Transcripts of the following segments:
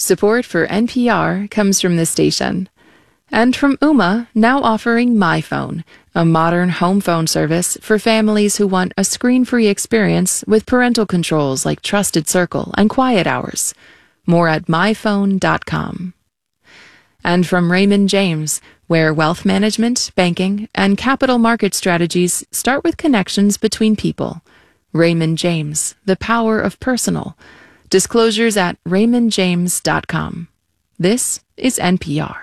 Support for NPR comes from this station. And from Ooma, now offering MyPhone, a modern home phone service for families who want a screen-free experience with parental controls like Trusted Circle and Quiet Hours. More at myphone.com. And from Raymond James, where wealth management, banking, and capital market strategies start with connections between people. Raymond James, the power of personal. Disclosures at raymondjames.com. This is NPR.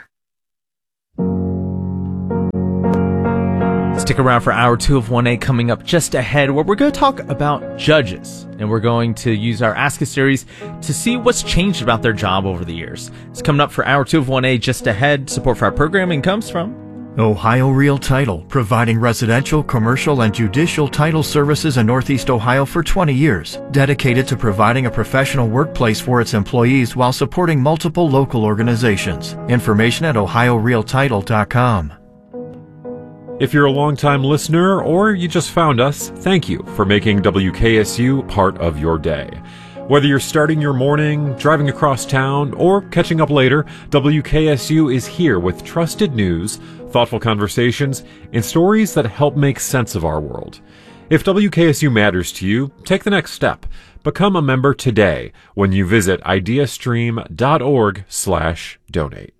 Stick around for hour 2 of 1A coming up just ahead, where we're going to talk about judges, and we're going to use our Ask Us series to see what's changed about their job over the years. It's coming up for hour 2 of 1A just ahead. Support for our programming comes from Ohio Real Title, providing residential, commercial, and judicial title services in Northeast Ohio for 20 years, dedicated to providing a professional workplace for its employees while supporting multiple local organizations. Information at ohiorealtitle.com. If you're a longtime listener or you just found us, thank you for making WKSU part of your day. Whether you're starting your morning, driving across town, or catching up later, WKSU is here with trusted news, thoughtful conversations, and stories that help make sense of our world. If WKSU matters to you, take the next step. Become a member today when you visit ideastream.org/donate.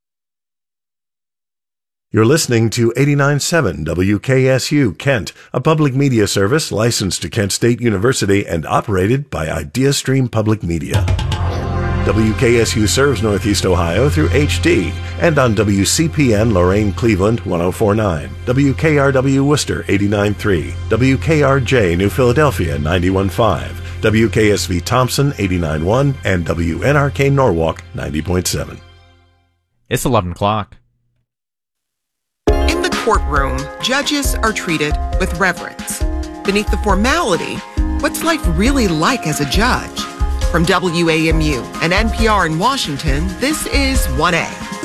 You're listening to 89.7 WKSU Kent, a public media service licensed to Kent State University and operated by IdeaStream Public Media. WKSU serves Northeast Ohio through HD and on WCPN Lorain Cleveland 104.9, WKRW Worcester 89.3, WKRJ New Philadelphia 91.5, WKSV Thompson 89.1, and WNRK Norwalk 90.7. It's 11 o'clock. Courtroom, judges are treated with reverence. Beneath the formality, what's life really like as a judge? From WAMU and NPR in Washington, this is 1A.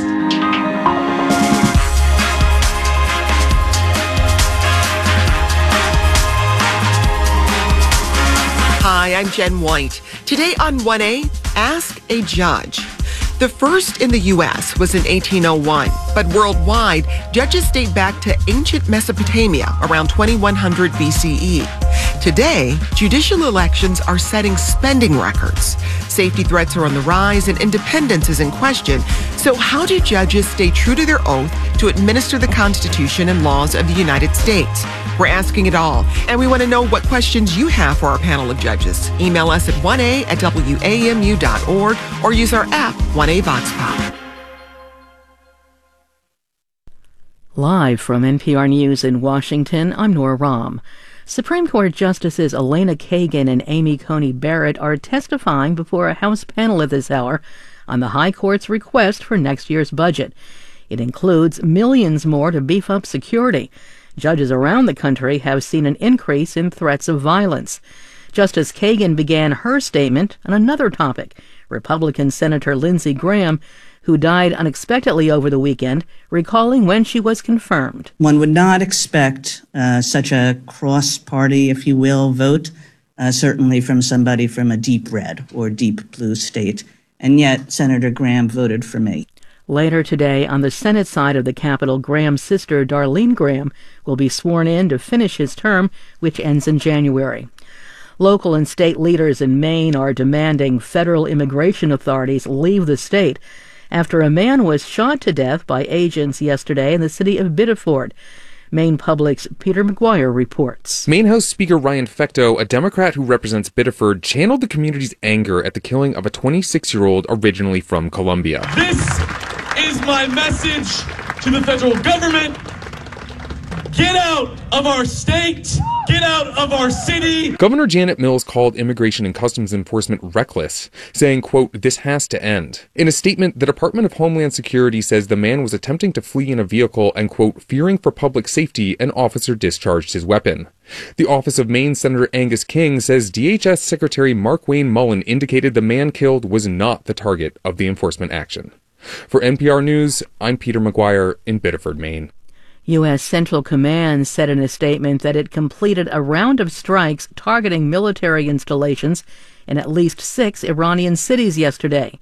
Hi, I'm Jen White. Today on 1A, Ask a Judge. The first in the U.S. was in 1801, but worldwide, judges date back to ancient Mesopotamia around 2100 BCE. Today, judicial elections are setting spending records. Safety threats are on the rise and independence is in question. So how do judges stay true to their oath to administer the Constitution and laws of the United States? We're asking it all, and we want to know what questions you have for our panel of judges. Email us at 1a@wamu.org or use our app, 1A Vox Pop. Live from NPR News in Washington, I'm Nora Rahm. Supreme Court Justices Elena Kagan and Amy Coney Barrett are testifying before a House panel at this hour on the High Court's request for next year's budget. It includes millions more to beef up security. Judges around the country have seen an increase in threats of violence. Justice Kagan began her statement on another topic, Republican Senator Lindsey Graham, who died unexpectedly over the weekend, recalling when she was confirmed. One would not expect such a cross-party, if you will, vote, certainly from somebody from a deep red or deep blue state. And yet, Senator Graham voted for me. Later today, on the Senate side of the Capitol, Graham's sister, Darlene Graham, will be sworn in to finish his term, which ends in January. Local and state leaders in Maine are demanding federal immigration authorities leave the state after a man was shot to death by agents yesterday in the city of Biddeford. Maine Public's Peter McGuire reports. Maine House Speaker Ryan Fecteau, a Democrat who represents Biddeford, channeled the community's anger at the killing of a 26-year-old originally from Colombia. This is my message to the federal government. Get out of our state. Get out of our city. Governor Janet Mills called Immigration and Customs Enforcement reckless, saying, quote, "This has to end." In a statement, the Department of Homeland Security says the man was attempting to flee in a vehicle and, quote, "fearing for public safety, an officer discharged his weapon." The Office of Maine Senator Angus King says DHS Secretary Mark Wayne Mullen indicated the man killed was not the target of the enforcement action. For NPR News, I'm Peter McGuire in Biddeford, Maine. U.S. Central Command said in a statement that it completed a round of strikes targeting military installations in at least 6 Iranian cities yesterday.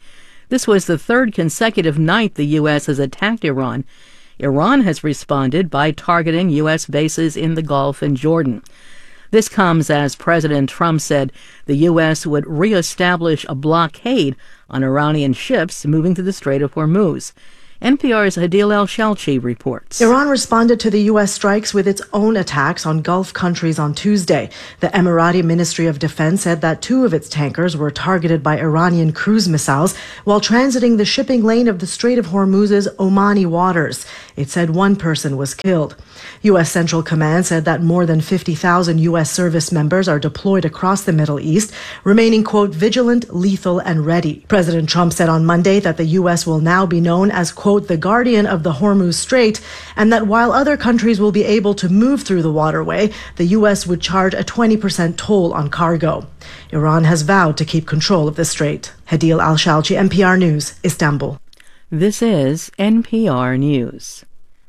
This was the third consecutive night the U.S. has attacked Iran. Iran has responded by targeting U.S. bases in the Gulf and Jordan. This comes as President Trump said the U.S. would reestablish a blockade on Iranian ships moving through the Strait of Hormuz. NPR's Hadil Al-Shalchi reports. Iran responded to the U.S. strikes with its own attacks on Gulf countries on Tuesday. The Emirati Ministry of Defense said that 2 of its tankers were targeted by Iranian cruise missiles while transiting the shipping lane of the Strait of Hormuz's Omani waters. It said 1 person was killed. U.S. Central Command said that more than 50,000 U.S. service members are deployed across the Middle East, remaining, quote, vigilant, lethal, and ready. President Trump said on Monday that the U.S. will now be known as, quote, the guardian of the Hormuz Strait, and that while other countries will be able to move through the waterway, the U.S. would charge a 20% toll on cargo. Iran has vowed to keep control of the strait. Hadil Al-Shalchi, NPR News, Istanbul. This is NPR News.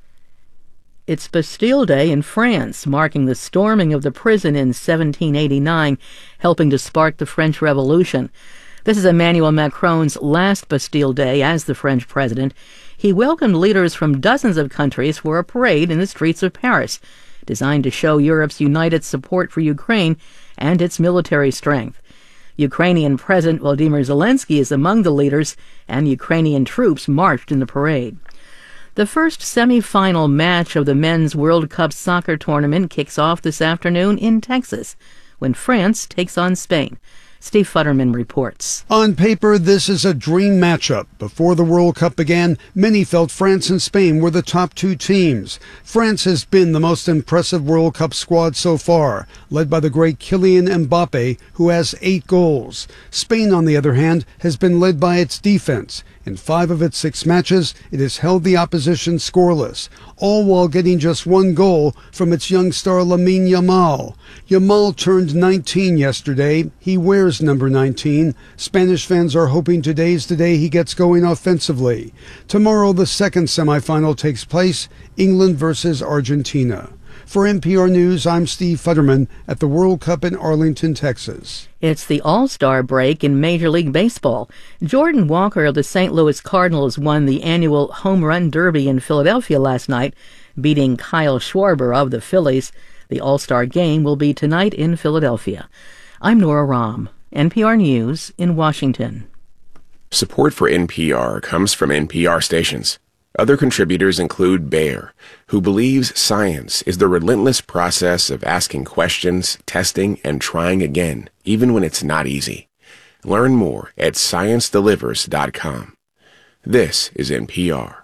It's Bastille Day in France, marking the storming of the prison in 1789, helping to spark the French Revolution. This is Emmanuel Macron's last Bastille Day as the French president. He welcomed leaders from dozens of countries for a parade in the streets of Paris, designed to show Europe's united support for Ukraine and its military strength. Ukrainian President Volodymyr Zelensky is among the leaders, and Ukrainian troops marched in the parade. The first semi-final match of the Men's World Cup soccer tournament kicks off this afternoon in Texas, when France takes on Spain. Steve Futterman reports. On paper, this is a dream matchup. Before the World Cup began, many felt France and Spain were the top 2 teams. France has been the most impressive World Cup squad so far, led by the great Kylian Mbappe, who has 8 goals. Spain, on the other hand, has been led by its defense. In 5 of its 6 matches, it has held the opposition scoreless, all while getting just 1 goal from its young star Lamine Yamal. Yamal turned 19 yesterday. He wears number 19. Spanish fans are hoping today's the day he gets going offensively. Tomorrow, the second semifinal takes place, England versus Argentina. For NPR News, I'm Steve Futterman at the World Cup in Arlington, Texas. It's the All-Star break in Major League Baseball. Jordan Walker of the St. Louis Cardinals won the annual Home Run Derby in Philadelphia last night, beating Kyle Schwarber of the Phillies. The All-Star game will be tonight in Philadelphia. I'm Nora Rahm, NPR News in Washington. Support for NPR comes from NPR stations. Other contributors include Bayer, who believes science is the relentless process of asking questions, testing, and trying again, even when it's not easy. Learn more at ScienceDelivers.com. This is NPR.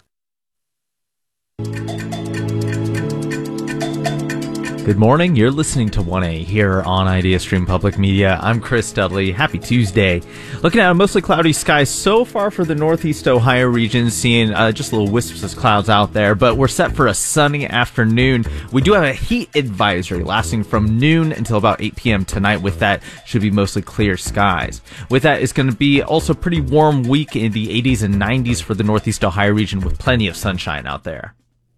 Good morning. You're listening to 1A here on IdeaStream Public Media. I'm Chris Dudley. Happy Tuesday. Looking at a mostly cloudy sky so far for the northeast Ohio region, seeing just little wisps of clouds out there, but we're set for a sunny afternoon. We do have a heat advisory lasting from noon until about 8 p.m. tonight. With that, should be mostly clear skies. With that, it's going to be also pretty warm week in the 80s and 90s for the northeast Ohio region with plenty of sunshine out there.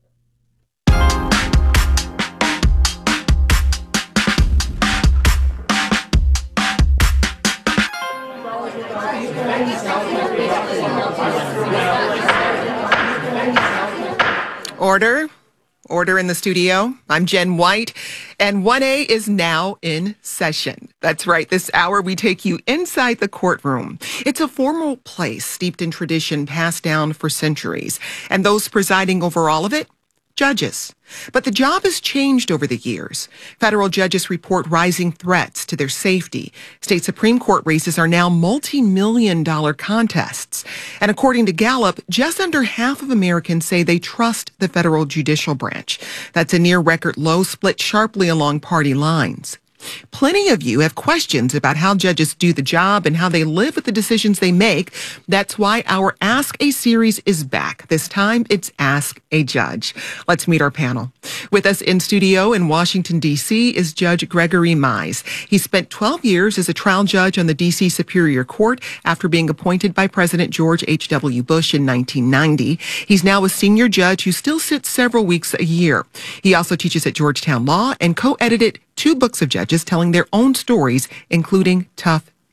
Order in the studio. I'm Jen White, and 1A is now in session. That's right. This hour, we take you inside the courtroom. It's a formal place steeped in tradition passed down for centuries, and those presiding over all of it, judges. But the job has changed over the years. Federal judges report rising threats to their safety. State Supreme Court races are now multi-million-dollar contests. And according to Gallup, just under half of Americans say they trust the federal judicial branch. That's a near-record low, split sharply along party lines. Plenty of you have questions about how judges do the job and how they live with the decisions they make. That's why our Ask a series is back. This time, it's Ask a Judge. Let's meet our panel. With us in studio in Washington, D.C. is Judge Gregory Mize. He spent 12 years as a trial judge on the D.C. Superior Court after being appointed by President George H.W. Bush in 1990. He's now a senior judge who still sits several weeks a year. He also teaches at Georgetown Law and co-edited 2 books of judges telling their own stories, including Tough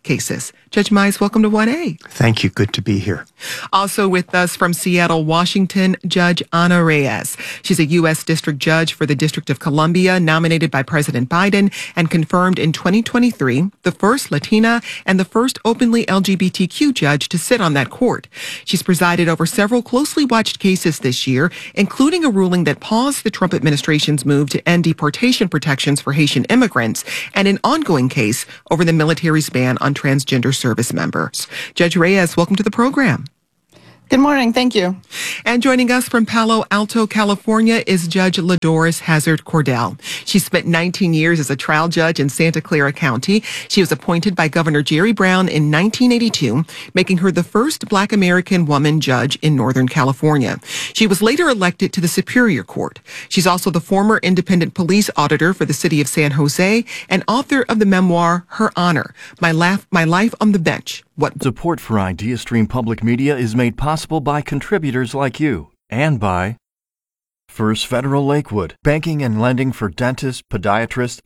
cases. Judge Mize, welcome to 1A. Thank you. Good to be here. Also with us from Seattle, Washington, Judge Ana Reyes. She's a U.S. District Judge for the District of Columbia, nominated by President Biden and confirmed in 2023, the first Latina and the first openly LGBTQ judge to sit on that court. She's presided over several closely watched cases this year, including a ruling that paused the Trump administration's move to end deportation protections for Haitian immigrants and an ongoing case over the military's ban on transgender service members. Judge Reyes, welcome to the program. Good morning. Thank you. And joining us from Palo Alto, California is Judge LaDoris Hazard Cordell. She spent 19 years as a trial judge in Santa Clara County. She was appointed by Governor Jerry Brown in 1982, making her the first Black American woman judge in Northern California. She was later elected to the Superior Court. She's also the former independent police auditor for the city of San Jose and author of the memoir, Her Honor, My Life on the Bench. Support for IdeaStream Public Media is made possible by contributors like you and by First Federal Lakewood, banking and lending for dentists, podiatrists,